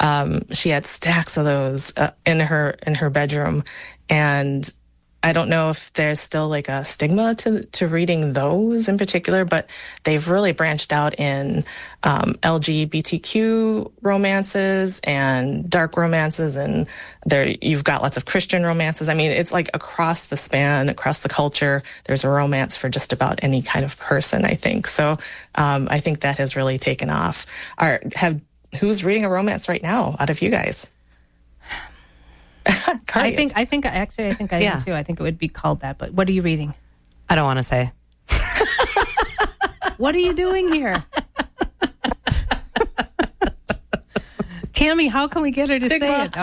She had stacks of those in her bedroom, and I don't know if there's still like a stigma to reading those in particular, but they've really branched out in LGBTQ romances and dark romances, and you've got lots of Christian romances. I mean, it's like across the span, across the culture, there's a romance for just about any kind of person, I think. So I think that has really taken off. Who's reading a romance right now out of you guys? I think I am too. I think it would be called that. But what are you reading? I don't want to say. What are you doing here? Tammy, how can we get her to say it?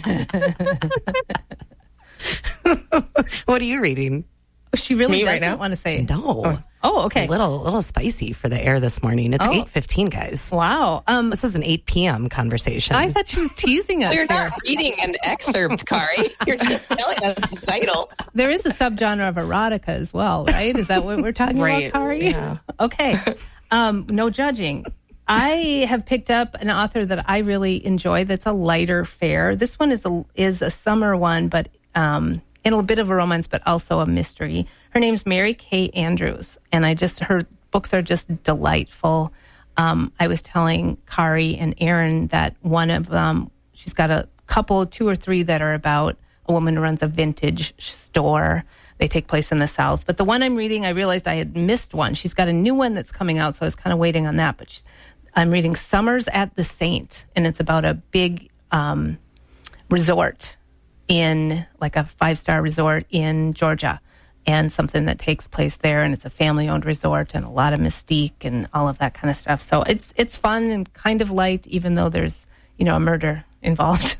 Okay. What are you reading? She really doesn't right now? want to say it. No. Oh, okay. It's a little spicy for the air this morning. It's 8:15, guys. Wow. This is an 8 p.m. conversation. I thought she was teasing us. You're not reading an excerpt, Kari. You're just telling us the title. There is a subgenre of erotica as well, right? Is that what we're talking about, Kari? Yeah. Okay. No judging. I have picked up an author that I really enjoy that's a lighter fare. This one is a summer one, but in a bit of a romance, but also a mystery. Her name's Mary Kay Andrews, and her books are just delightful. I was telling Kari and Aaron that one of them, she's got a couple, 2 or 3 that are about a woman who runs a vintage store. They take place in the South. But the one I'm reading, I realized I had missed one. She's got a new one that's coming out, so I was kind of waiting on that. But I'm reading Summers at the Saint, and it's about a big resort in like a 5-star resort in Georgia, and something that takes place there, and it's a family-owned resort and a lot of mystique and all of that kind of stuff. So it's fun and kind of light, even though there's a murder involved.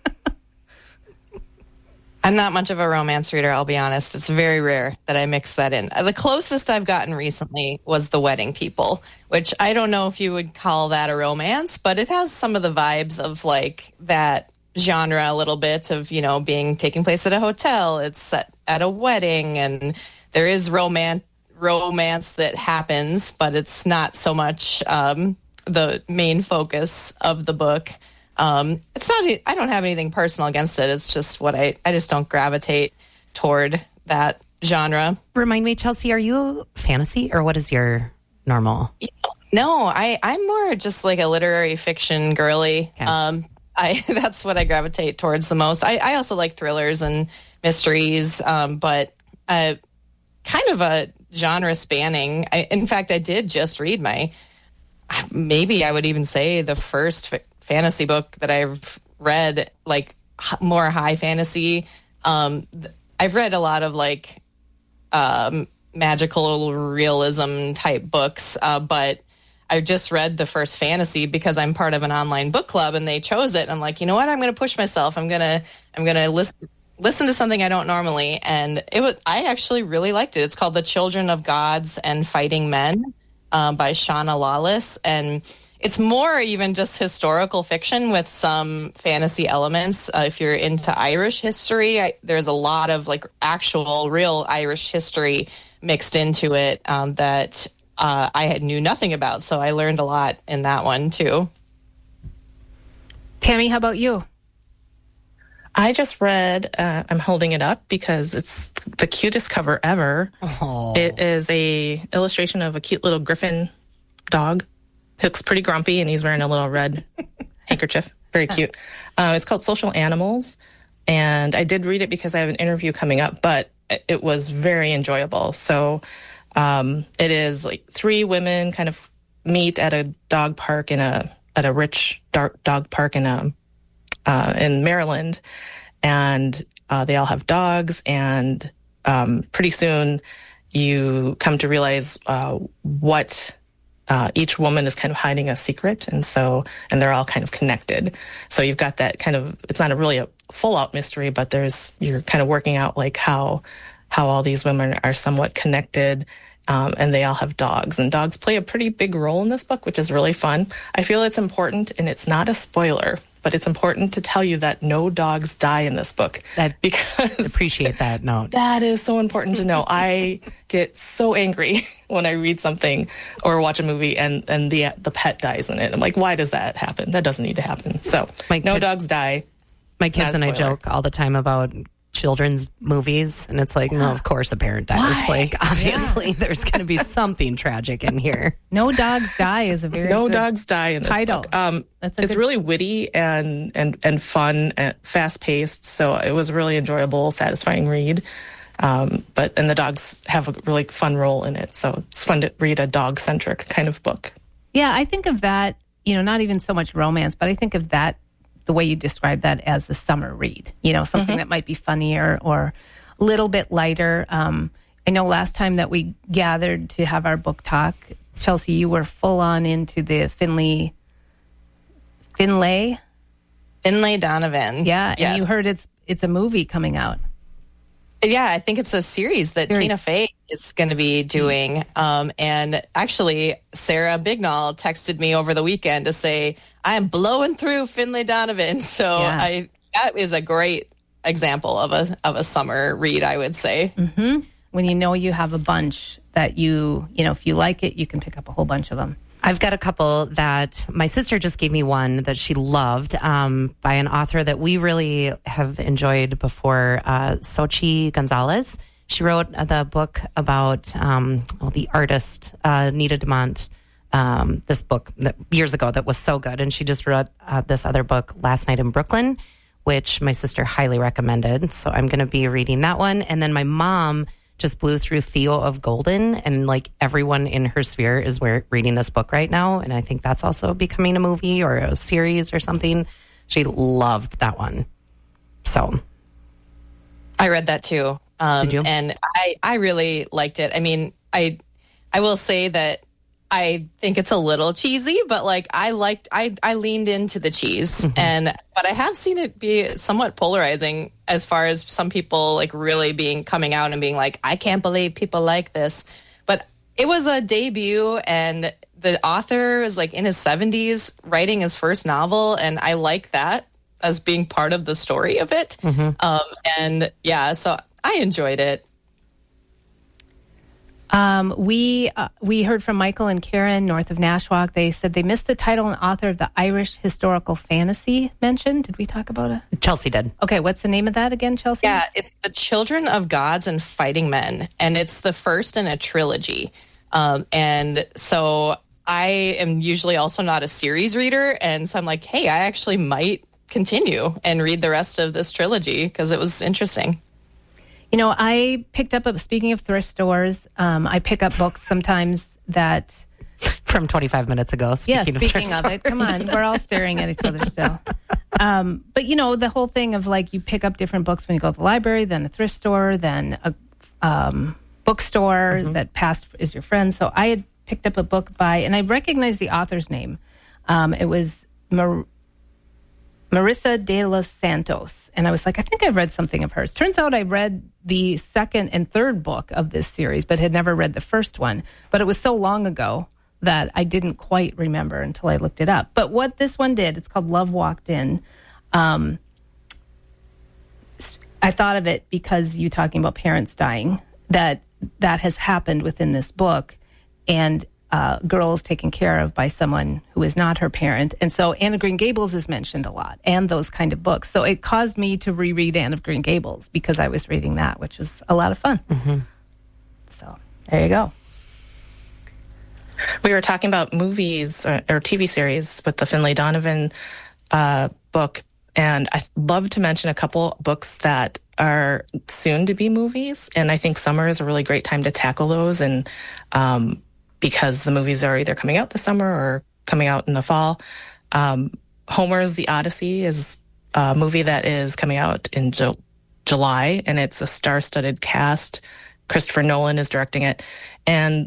I'm not much of a romance reader, I'll be honest. It's very rare that I mix that in. The closest I've gotten recently was The Wedding People, which I don't know if you would call that a romance, but it has some of the vibes of like that genre a little bit of, taking place at a hotel. It's set at a wedding, and there is romance that happens, but it's not so much the main focus of the book. It's not, I don't have anything personal against it. It's just I just don't gravitate toward that genre. Remind me, Chelsea, are you fantasy, or what is your normal? No, I'm more just like a literary fiction girly. Okay. That's what I gravitate towards the most. I also like thrillers and mysteries, but kind of a genre spanning. In fact, I did just read maybe I would even say the first fantasy book that I've read, like more high fantasy. I've read a lot of like magical realism type books, but I just read the first fantasy because I'm part of an online book club, and they chose it. And I'm like, you know what? I'm going to push myself. I'm going to listen to something I don't normally. And I actually really liked it. It's called The Children of Gods and Fighting Men by Shauna Lawless. And it's more even just historical fiction with some fantasy elements. If you're into Irish history, there's a lot of like actual real Irish history mixed into it that I knew nothing about. So I learned a lot in that one too. Tammy, how about you? I just read, I'm holding it up because it's the cutest cover ever. Oh. It is a illustration of a cute little griffin dog. He looks pretty grumpy, and he's wearing a little red handkerchief. Very cute. It's called Social Animals, and I did read it because I have an interview coming up, but it was very enjoyable. So it is like 3 women kind of meet at a dog park at a rich dog park in Maryland, and they all have dogs, and pretty soon you come to realize what each woman is kind of hiding a secret, and they're all kind of connected. So you've got that kind of, it's not really a full out mystery, but you're kind of working out like how all these women are somewhat connected. And they all have dogs, and dogs play a pretty big role in this book, which is really fun. I feel it's important, and it's not a spoiler, but it's important to tell you that no dogs die in this book. Because appreciate that note. That is so important to know. I get so angry when I read something or watch a movie and the pet dies in it. I'm like, why does that happen? That doesn't need to happen. So no dogs die. My kids and I joke all the time about children's movies, and it's like, no, of course a parent dies. Why? Like, obviously there's going to be something tragic in here. No Dogs Die is a very No good dogs die in this title. book. It's really witty and fun and fast paced. So it was a really enjoyable, satisfying read. And the dogs have a really fun role in it. So it's fun to read a dog centric kind of book. Yeah, I think of that, not even so much romance, but I think of that the way you describe that as a summer read, something that might be funnier or a little bit lighter. I know last time that we gathered to have our book talk, Chelsea, you were full on into the Finlay Donovan. Yeah, yes. And you heard it's a movie coming out. Yeah, I think it's a series that Tina Fey is going to be doing. And actually, Sarah Bignall texted me over the weekend to say, I am blowing through Finlay Donovan. So that is a great example of a summer read, I would say. Mm-hmm. When you have a bunch that if you like it, you can pick up a whole bunch of them. I've got a couple that my sister just gave me one that she loved by an author that we really have enjoyed before, Xochitl Gonzalez. She wrote the book about the artist Nita Dumont, this book years ago that was so good. And she just wrote this other book, Last Night in Brooklyn, which my sister highly recommended. So I'm going to be reading that one. And then my mom just blew through Theo of Golden, and like everyone in her sphere is reading this book right now. And I think that's also becoming a movie or a series or something. She loved that one. So I read that too. Did you? And I really liked it. I mean, I will say that I think it's a little cheesy, but like I leaned into the cheese, but I have seen it be somewhat polarizing as far as some people like really coming out and being like, I can't believe people like this. But it was a debut, and the author was like in his 70s writing his first novel, and I like that as being part of the story of it. And yeah, so I enjoyed it. We heard from Michael and Karen north of Nashwauk. They said they missed the title and author of the Irish historical fantasy mentioned. Did we talk about it? Chelsea did. Okay, what's the name of that again, Chelsea? Yeah, it's The Children of Gods and Fighting Men, and it's the first in a trilogy. And so I am usually also not a series reader, and so I'm like, hey, I actually might continue and read the rest of this trilogy because it was interesting. I picked up, speaking of thrift stores, I pick up books sometimes that... From 25 minutes ago, speaking of it. Come on, we're all staring at each other still. But, the whole thing of like you pick up different books when you go to the library, then a thrift store, then a bookstore that past is your friend. So I had picked up a book and I recognized the author's name. It was Marissa de los Santos. And I was like, I think I've read something of hers. Turns out I read the second and third book of this series, but had never read the first one. But it was so long ago that I didn't quite remember until I looked it up. But what this one did, it's called Love Walked In. I thought of it because you talking about parents dying, that has happened within this book. And girl is taken care of by someone who is not her parent. And so Anne of Green Gables is mentioned a lot, and those kind of books. So it caused me to reread Anne of Green Gables because I was reading that, which was a lot of fun. So there you go. We were talking about movies or TV series with the Finlay Donovan book, and I'd love to mention a couple books that are soon to be movies. And I think summer is a really great time to tackle those, and because the movies are either coming out this summer or coming out in the fall. Homer's The Odyssey is a movie that is coming out in July, and it's a star-studded cast. Christopher Nolan is directing it. And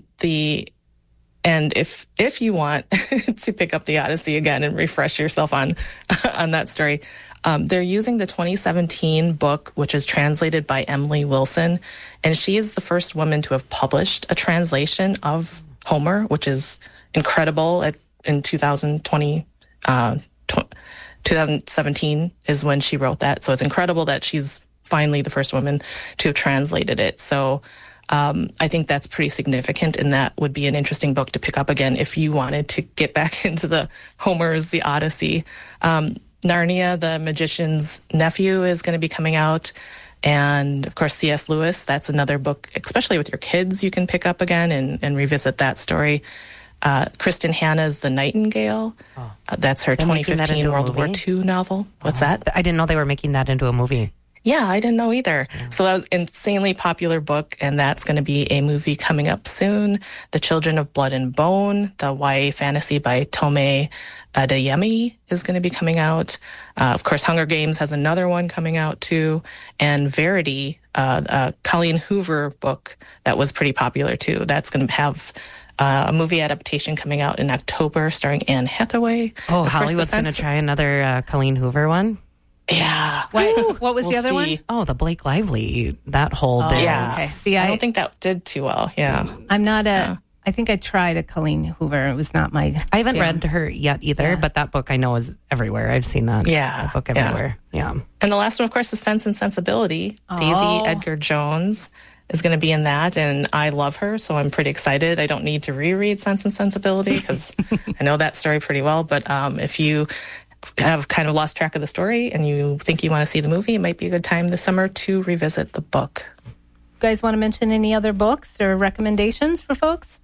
if you want to pick up The Odyssey again and refresh yourself on that story, they're using the 2017 book, which is translated by Emily Wilson, and she is the first woman to have published a translation of Homer, which is incredible in 2020. 2017 is when she wrote that. So it's incredible that she's finally the first woman to have translated it. So I think that's pretty significant, and that would be an interesting book to pick up again if you wanted to get back into the Homer's The Odyssey. Narnia, the Magician's Nephew, is going to be coming out. And of course, C.S. Lewis, that's another book, especially with your kids, you can pick up again and revisit that story. Kristen Hanna's The Nightingale. That's her 2015 World War II novel. What's that? I didn't know they were making that into a movie. Yeah, I didn't know either. Yeah. So that was an insanely popular book, and that's going to be a movie coming up soon. The Children of Blood and Bone, the YA fantasy by Tome Adeyemi, is going to be coming out. Of course, Hunger Games has another one coming out too. And Verity, a Colleen Hoover book that was pretty popular too. That's going to have a movie adaptation coming out in October starring Anne Hathaway. Oh, Hollywood's going to try another Colleen Hoover one? Yeah. What was the other one? Oh, the Blake Lively, that whole bit. Yeah. Okay. See, I don't think that did too well. Yeah. I'm not I think I tried a Colleen Hoover. It was not my... I haven't read her yet either, but that book I know is everywhere. I've seen that, that book everywhere. Yeah. And the last one, of course, is Sense and Sensibility. Daisy Edgar Jones is going to be in that, and I love her, so I'm pretty excited. I don't need to reread Sense and Sensibility because I know that story pretty well, but if you have kind of lost track of the story and you think you want to see the movie, it might be a good time this summer to revisit the book. You guys want to mention any other books or recommendations for folks?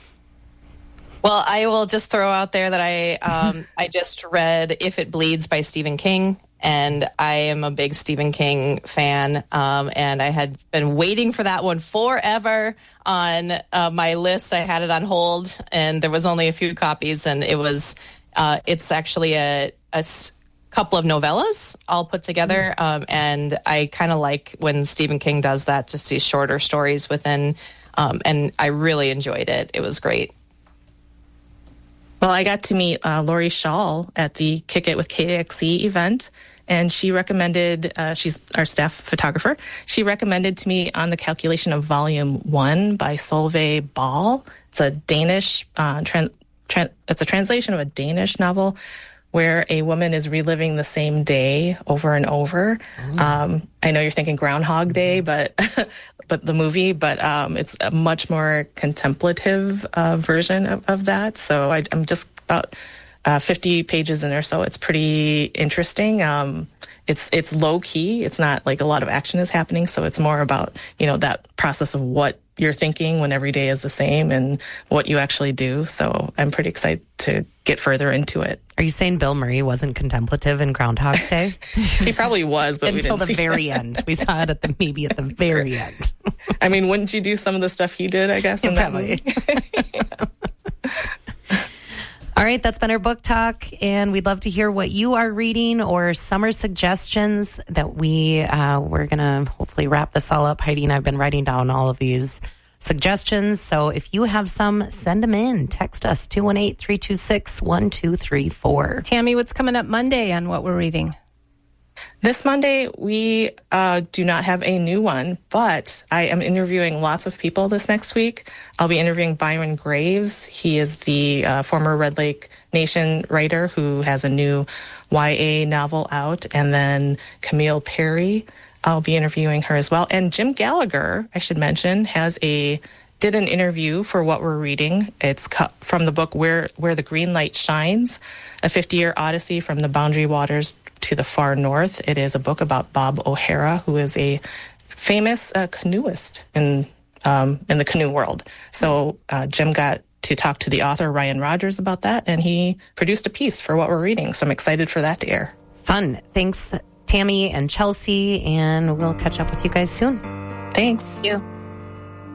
Well, I will just throw out there that I just read If It Bleeds by Stephen King, and I am a big Stephen King fan, and I had been waiting for that one forever on my list. I had it on hold, and there was only a few copies, and it's actually a couple of novellas all put together, and I kind of like when Stephen King does that, just these shorter stories within, and I really enjoyed it. It was great. Well, I got to meet Lori Shaw at the Kick It with KXE event, and she recommended, she's our staff photographer, she recommended to me On the Calculation of Volume 1 by Solveig Ball. It's a Danish, it's a translation of a Danish novel where a woman is reliving the same day over and over. I know you're thinking Groundhog Day, but the movie, but it's a much more contemplative version of that. So I'm just about 50 pages in or so. It's pretty interesting. It's low key. It's not like a lot of action is happening. So it's more about, that process of what you're thinking when every day is the same and what you actually do. So I'm pretty excited to get further into it. Are you saying Bill Murray wasn't contemplative in Groundhog's Day? He probably was, but until the very end. We saw it at the very end. I mean, wouldn't you do some of the stuff he did, I guess, in that movie? All right, that's been our book talk, and we'd love to hear what you are reading or summer suggestions that we're going to hopefully wrap this all up. Heidi and I have been writing down all of these suggestions, so if you have some, send them in. Text us, 218-326-1234. Tammy, what's coming up Monday on what we're reading? This Monday, we do not have a new one, but I am interviewing lots of people this next week. I'll be interviewing Byron Graves. He is the former Red Lake Nation writer who has a new YA novel out. And then Camille Perry, I'll be interviewing her as well. And Jim Gallagher, I should mention, did an interview for what we're reading. It's from the book Where the Green Light Shines, a 50-year odyssey from the boundary waters to the far north. It is a book about Bob O'Hara, who is a famous canoeist in the canoe world. So Jim got to talk to the author, Ryan Rogers, about that, and he produced a piece for what we're reading. So I'm excited for that to air. Fun. Thanks, Tammy and Chelsea, and we'll catch up with you guys soon. Thanks. Thank you.